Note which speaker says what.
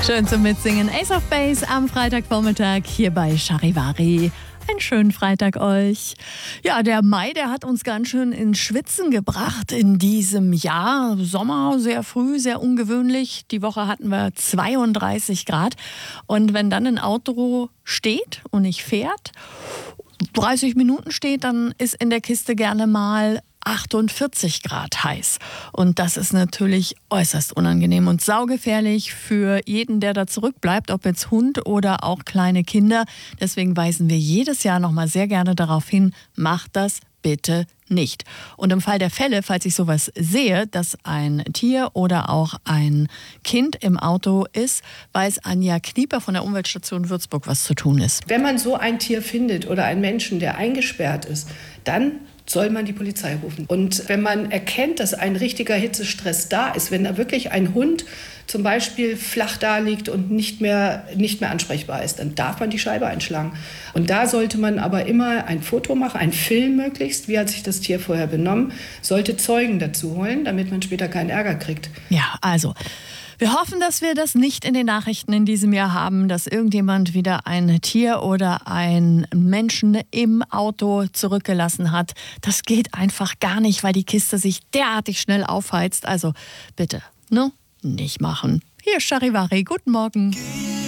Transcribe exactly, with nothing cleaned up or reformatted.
Speaker 1: Schön zum Mitsingen. Ace of Base am Freitagvormittag hier bei Charivari. Einen schönen Freitag euch. Ja, der Mai, der hat uns ganz schön ins Schwitzen gebracht in diesem Jahr. Sommer, sehr früh, sehr ungewöhnlich. Die Woche hatten wir zweiunddreißig Grad. Und wenn dann ein Auto steht und nicht fährt, dreißig Minuten steht, dann ist in der Kiste gerne mal achtundvierzig Grad heiß. Und das ist natürlich äußerst unangenehm und saugefährlich für jeden, der da zurückbleibt, ob jetzt Hund oder auch kleine Kinder. Deswegen weisen wir jedes Jahr noch mal sehr gerne darauf hin, macht das bitte nicht. Und im Fall der Fälle, falls ich sowas sehe, dass ein Tier oder auch ein Kind im Auto ist, weiß Anja Knieper von der Umweltstation Würzburg, was zu tun ist.
Speaker 2: Wenn man so ein Tier findet oder einen Menschen, der eingesperrt ist, dann soll man die Polizei rufen. Und wenn man erkennt, dass ein richtiger Hitzestress da ist, wenn da wirklich ein Hund zum Beispiel flach da liegt und nicht mehr, nicht mehr ansprechbar ist, dann darf man die Scheibe einschlagen. Und da sollte man aber immer ein Foto machen, ein Film möglichst, wie hat sich das Tier vorher benommen, sollte Zeugen dazu holen, damit man später keinen Ärger kriegt.
Speaker 1: Ja, also wir hoffen, dass wir das nicht in den Nachrichten in diesem Jahr haben, dass irgendjemand wieder ein Tier oder einen Menschen im Auto zurückgelassen hat. Das geht einfach gar nicht, weil die Kiste sich derartig schnell aufheizt. Also bitte, ne? Nicht machen. Hier ist Charivari. Guten Morgen.